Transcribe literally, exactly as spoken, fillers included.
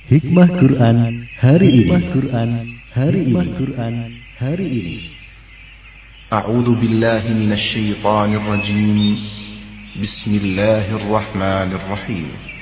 Hikmah Quran hari ini. Hikmah Quran hari ini. Quran hari ini. A'udzu billahi minasy syaithanir rajim. Bismillahirrahmanirrahim.